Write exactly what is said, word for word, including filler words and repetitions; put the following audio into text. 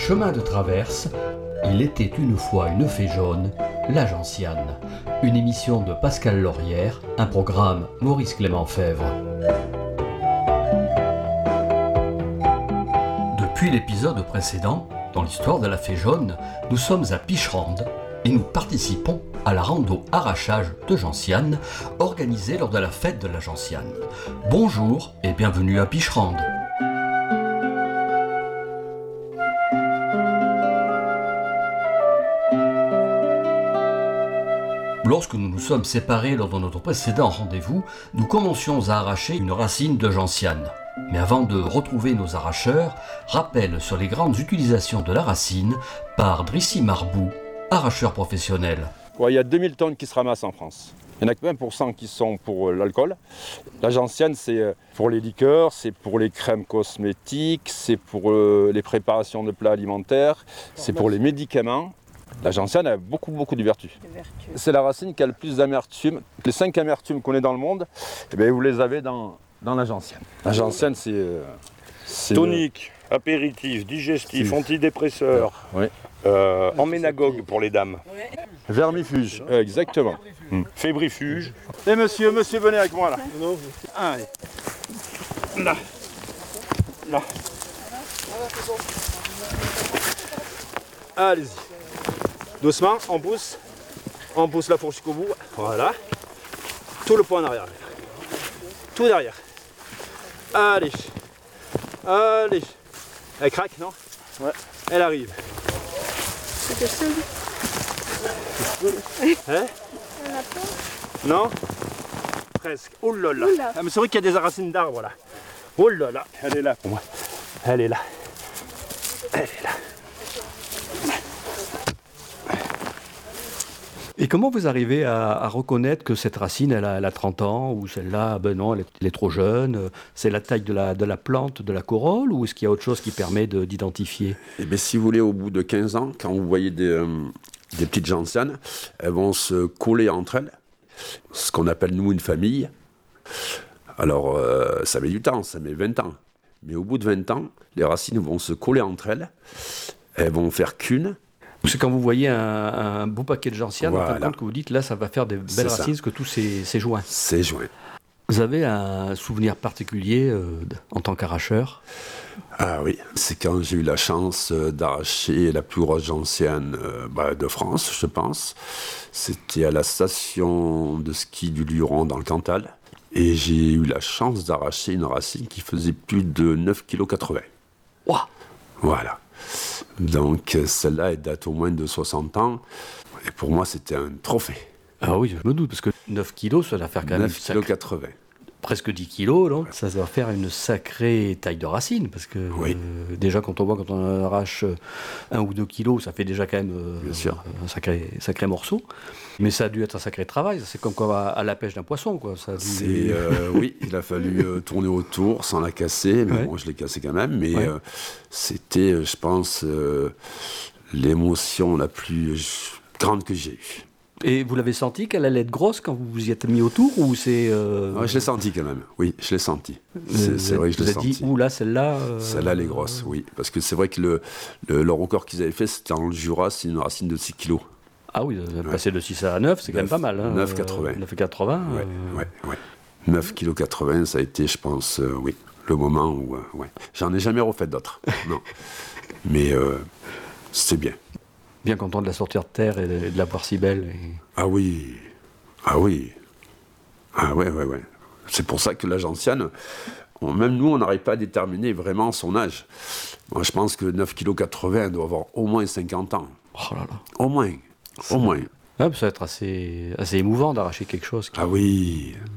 Chemin de traverse, il était une fois une fée jaune, la gentiane. Une émission de Pascal Laurière, un programme Maurice Clément Fèvre. Depuis l'épisode précédent, dans l'histoire de la fée jaune, nous sommes à Picherande et nous participons à la rando arrachage de gentiane organisée lors de la fête de la gentiane. Bonjour et bienvenue à Picherande. Lorsque nous nous sommes séparés lors de notre précédent rendez-vous, nous commencions à arracher une racine de gentiane. Mais avant de retrouver nos arracheurs, rappel sur les grandes utilisations de la racine par Dricy Marbou, arracheur professionnel. Ouais, il y a deux mille tonnes qui se ramassent en France. Il n'y en a que vingt pour cent qui sont pour l'alcool. La gentiane, c'est pour les liqueurs, c'est pour les crèmes cosmétiques, c'est pour les préparations de plats alimentaires, c'est pour les médicaments. La gentiane a beaucoup, beaucoup de vertus. C'est la racine qui a le plus d'amertume. Les cinq amertumes qu'on ait dans le monde, eh bien, vous les avez dans, dans la gentiane. La gentiane, c'est... Euh, c'est tonique, euh, apéritif, digestif, c'est... antidépresseur, oui. euh, emménagogue pour les dames. Ouais. Vermifuge, euh, exactement. Hum. Fébrifuge. Et monsieur, monsieur, venez avec moi là. Non. Allez. Là. Là. Allez-y. Doucement, on pousse. On pousse la fourche jusqu'au bout. Voilà. Tout le poids en arrière. Tout derrière. Allez. Allez. Elle craque, non? Ouais. Elle arrive. C'était seul. Hein? Non? Presque. Oh là là. Ah, mais c'est vrai qu'il y a des racines d'arbres là. Oh là là. Elle est là pour moi. Elle est là. Elle est là. Et comment vous arrivez à, à reconnaître que cette racine, elle a, elle a trente ans, ou celle-là, ben non, elle est, elle est trop jeune? C'est la taille de la, de la plante, de la corolle, ou est-ce qu'il y a autre chose qui permet de, d'identifier? Eh bien, si vous voulez, au bout de quinze ans, quand vous voyez des, euh, des petites gentianes, elles vont se coller entre elles, ce qu'on appelle, nous, une famille. Alors, euh, ça met du temps, ça met vingt ans. Mais au bout de vingt ans, les racines vont se coller entre elles, elles vont faire qu'une. C'est quand vous voyez un, un beau paquet de gentianes, voilà. En fin de compte, que vous dites, là, ça va faire des belles c'est racines, ça. parce que tout c'est, c'est joint. C'est joint. Vous avez un souvenir particulier euh, en tant qu'arracheur? Ah oui, c'est quand j'ai eu la chance d'arracher la plus grosse gentiane euh, bah, de France, je pense. C'était à la station de ski du Luron dans le Cantal. Et j'ai eu la chance d'arracher une racine qui faisait plus de neuf virgule quatre-vingts kilos. Waouh! Voilà. Donc celle-là, elle date au moins de soixante ans. Et pour moi, c'était un trophée. Ah oui, je me doute, parce que neuf kilos, ça doit faire quand même... neuf virgule quatre-vingts kilos. Presque dix kilos, donc ouais. Ça doit faire une sacrée taille de racine, parce que oui. euh, déjà quand on voit, quand on arrache un ou deux kilos, ça fait déjà quand même euh, Bien sûr. un sacré, sacré morceau. Mais ça a dû être un sacré travail, c'est comme, comme à, à la pêche d'un poisson, quoi. Ça a dû... C'est, euh, oui, il a fallu euh, tourner autour sans la casser, mais ouais. Bon, je l'ai cassée quand même, mais ouais. euh, c'était, je pense, euh, l'émotion la plus grande que j'ai eue. Et vous l'avez senti qu'elle allait être grosse quand vous vous y êtes mis autour, ou c'est... Euh... Ouais, je l'ai senti quand même, oui, je l'ai senti. C'est, c'est vrai que je l'ai senti. Vous avez dit, ouh là, celle-là... Euh... Celle-là, elle est grosse, oui. Parce que c'est vrai que le, le, le record qu'ils avaient fait, c'était en Jura, c'est une racine de six kilos. Ah oui, ouais. Passer de six à neuf, c'est neuf, quand même pas mal. Hein. neuf virgule quatre-vingts. neuf virgule quatre-vingts. Ouais, euh... ouais, ouais. neuf virgule quatre-vingts, ça a été, je pense, euh, oui, le moment où... Euh, ouais. J'en ai jamais refait d'autres, non. Mais euh, c'est bien. Bien content de la sortir de terre et de, de la voir si belle. Et... Ah oui, ah oui, ah ouais, ouais, ouais. C'est pour ça que la gentiane, on, même nous, on n'arrive pas à déterminer vraiment son âge. Moi, je pense que neuf virgule quatre-vingts doit avoir au moins cinquante ans. Oh là là. Au moins, ça... au moins. Ouais, ça va être assez, assez émouvant d'arracher quelque chose. Qui... Ah oui.